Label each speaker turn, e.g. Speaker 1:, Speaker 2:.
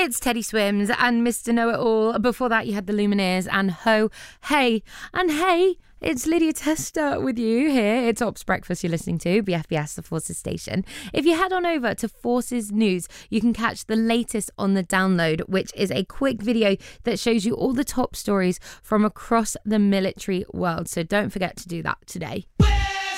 Speaker 1: It's Teddy Swims and Mr. Know-It-All. Before that, you had the Lumineers and Ho, Hey. And hey, it's Lydia Tester with you here. It's Ops Breakfast you're listening to, BFBS, the Forces station. If you head on over to Forces News, you can catch the latest on the download, which is a quick video that shows you all the top stories from across the military world. So don't forget to do that today.